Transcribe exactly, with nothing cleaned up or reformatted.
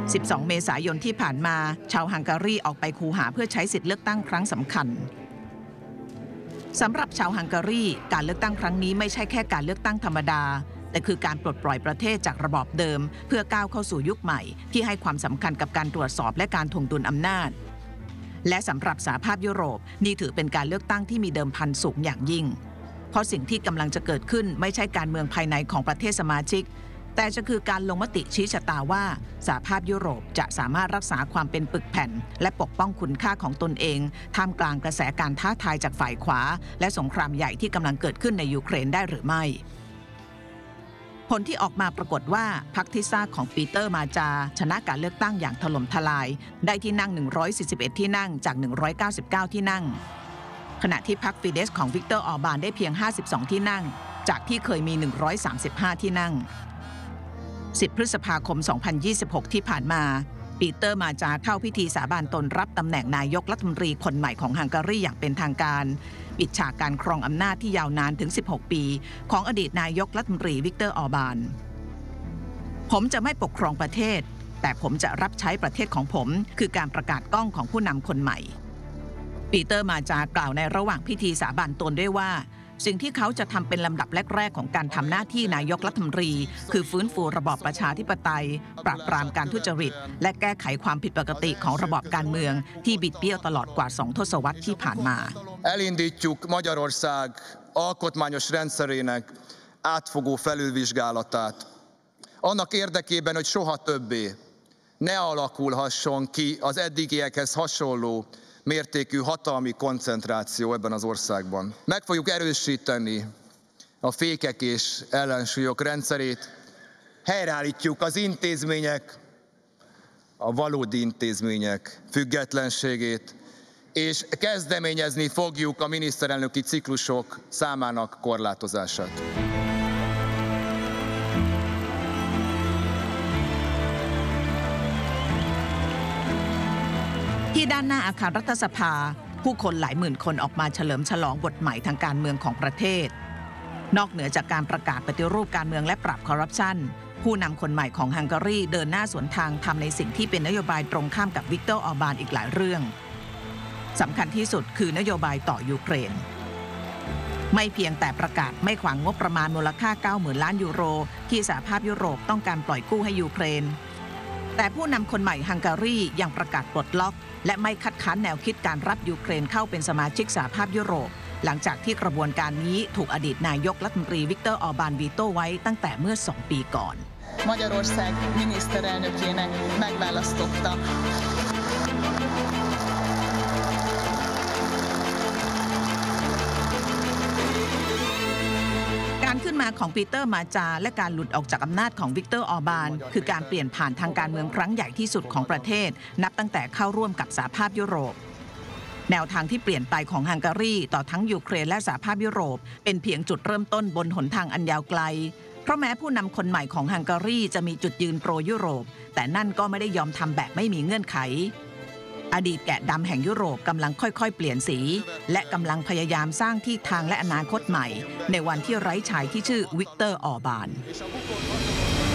สิบสอง เมษายนที่ผ่านมาชาวฮังการีออกไปคูหาเพื่อใช้สิทธิเลือกตั้งครั้งสำคัญสำหรับชาวฮังการีการเลือกตั้งครั้งนี้ไม่ใช่แค่การเลือกตั้งธรรมดาแต่คือการปลดปล่อยประเทศจากระบอบเดิมเพื่อก้าวเข้าสู่ยุคใหม่ที่ให้ความสำคัญกับการตรวจสอบและการถ่วงดุลอำนาจและสำหรับสหภาพยุโรปนี่ถือเป็นการเลือกตั้งที่มีเดิมพันสูงอย่างยิ่งเพราะสิ่งที่กำลังจะเกิดขึ้นไม่ใช่การเมืองภายในของประเทศสมาชิกแต่จะคือการลงมติชี้ชะตาว่าสหภาพยุโรปจะสามารถรักษาความเป็นปึกแผ่นและปกป้องคุณค่าของตนเองท่ามกลางกระแสการท้าทายจากฝ่ายขวาและสงครามใหญ่ที่กำลังเกิดขึ้นในยูเครนได้หรือไม่ผลที่ออกมาปรากฏว่าพรรคทิซ่าของปีเตอร์มาจาชนะการเลือกตั้งอย่างถล่มทลายได้ที่นั่งหนึ่งร้อยสี่สิบเอ็ดที่นั่งจากหนึ่งร้อยเก้าสิบเก้าที่นั่งขณะที่พรรคฟิเดสของวิกเตอร์ออร์บานได้เพียงห้าสิบสองที่นั่งจากที่เคยมีหนึ่งร้อยสามสิบห้าที่นั่งสิบพฤษภาคมสองพันยี่สิบหกที่ผ่านมาปีเตอร์มาจาเข้าพิธีสาบานตนรับตำแหน่งนายกรัฐมนตรีคนใหม่ของฮังการีอย่างเป็นทางการปิดฉากการครองอำนาจที่ยาวนานถึงสิบหกปีของอดีตนายกรัฐมนตรีวิกเตอร์ออร์บานผมจะไม่ปกครองประเทศแต่ผมจะรับใช้ประเทศของผมคือการประกาศกล้องของผู้นำคนใหม่ปีเตอร์มาจากล่าวในระหว่างพิธีสาบานตนด้วยว่าสิ่งที่เขาจะทำเป็นลำดับแรกๆของการทำหน้าที่นายกรัฐมนตรีคือฟื้นฟูระบอบประชาธิปไตยปราบปรามการทุจริตและแก้ไขความผิดปกติของระบอบการเมืองที่บิดเบี้ยวตลอดกว่าสองทศวรรษที่ผ่านมา Elindítjuk Magyarország alkotmányos rendszerének átfogó felülvizsgálatát. Annak érdekében, hogy soha többé ne alakulhasson ki az eddigiekhez hasonló mértékű hatalmi koncentráció ebben az országban. Meg fogjuk erősíteni a fékek és ellensúlyok rendszerét, helyreállítjuk az intézmények, a valódi intézmények függetlenségét, és kezdeményezni fogjuk a miniszterelnöki ciklusok számának korlátozását. ที่ด้านหน้าอาคารรัฐสภาผู้คนหลายหมื่นคนออกมาเฉลิมฉลองบทใหม่ทางการเมืองของประเทศนอกเหนือจากการประกาศปฏิรูปการเมืองและปราบคอร์รัปชันผู้นำคนใหม่ของฮังการีเดินหน้าสวนทางทำในสิ่งที่เป็นนโยบายตรงข้ามกับวิกเตอร์ออร์บานอีกหลายเรื่องสำคัญที่สุดคือนโยบายต่อยูเครนไม่เพียงแต่ประกาศไม่ขวางงบประมาณมูลค่า เก้าหมื่น ล้านยูโรที่สหภาพยุโรปต้องการปล่อยกู้ให้ยูเครนแต่ผู้นำคนใหม่ฮังการียังประกาศปลดล็อกและไม่คัดค้านแนวคิดการรับยูเครนเข้าเป็นสมาชิกสหภาพยุโรปหลังจากที่กระบวนการนี้ถูกอดีตนายกรัฐมนตรีวิกเตอร์ออร์บานวีโต้ไว้ตั้งแต่เมื่อสองปีก่อน Magyarország miniszterelnökének megválasztotta การขึ้นมาของปีเตอร์มาจาและการหลุดออกจากอำนาจของวิกเตอร์ออร์บานคือการเปลี่ยนผ่านทางการเมืองครั้งใหญ่ที่สุดของประเทศนับตั้งแต่เข้าร่วมกับสหภาพยุโรปแนวทางที่เปลี่ยนไปของฮังการีต่อทั้งยูเครนและสหภาพยุโรปเป็นเพียงจุดเริ่มต้นบนหนทางอันยาวไกลเพราะแม้ผู้นำคนใหม่ของฮังการีจะมีจุดยืนโปรยุโรปแต่นั่นก็ไม่ได้ยอมทำแบบไม่มีเงื่อนไขอดีตแกะดำแห่งยุโรปกำลังค่อยๆเปลี่ยนสีและกำลังพยายามสร้างที่ทางและอนาคตใหม่ในวันที่ไร้ชายที่ชื่อวิกเตอร์ออร์บาน